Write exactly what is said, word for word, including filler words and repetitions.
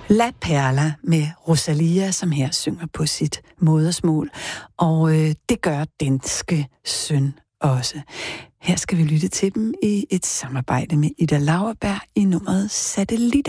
La Perla med Rosalia, som her synger på sit modersmål. Og øh, det gør danske søn også. Her skal vi lytte til dem i et samarbejde med Ida Lauerberg i nummeret Satellit.